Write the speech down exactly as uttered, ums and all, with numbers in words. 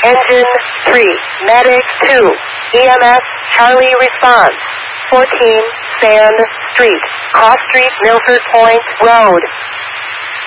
Engine three, Medic two, E M S Charlie response. fourteen, Sand Street, Cross Street, Milford Point Road.